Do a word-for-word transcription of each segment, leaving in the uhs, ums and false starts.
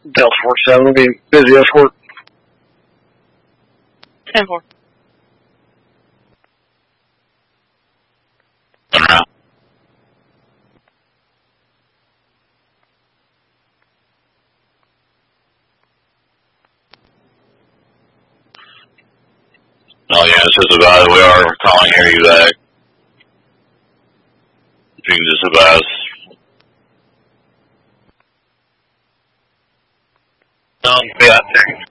Delta four seven will be busy escort. ten four. Turn Oh yeah, it's just about we are calling here you back. If you can just advise. Um, be out there.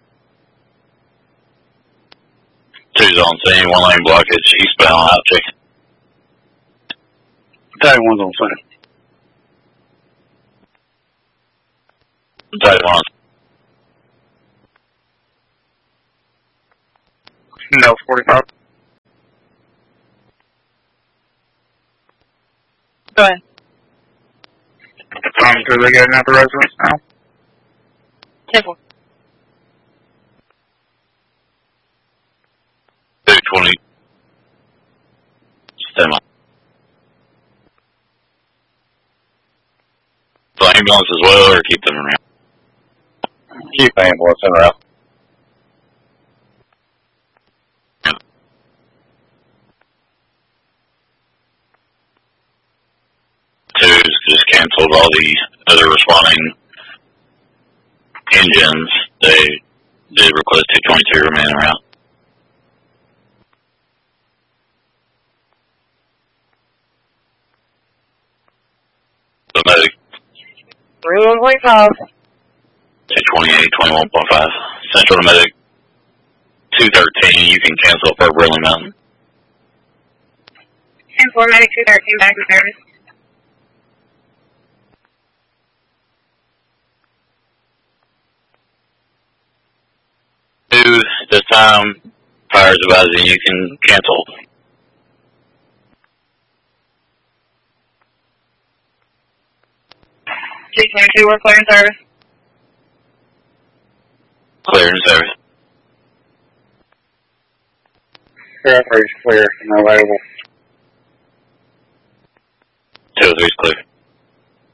Two's on scene, one lane blockage, eastbound out checking. Battalion one's on scene. Battalion one. No, forty-five. Go ahead. Um, do they getting out the residence now? ten four. two twenty. Stand by. So ambulance as well, or keep them around? Keep ambulance in route. Two's just canceled all the other responding engines. They did request two twenty-two remain en route. The medic. three one point five. two twenty-eight, twenty-one point five. Central to medic. two thirteen, you can cancel for Burley Mountain. ten four, medic two thirteen, back in service. Two, this time, fire's advising you can cancel. two twenty-two, we're clear in service. Clear in service. Clear, clear, and available.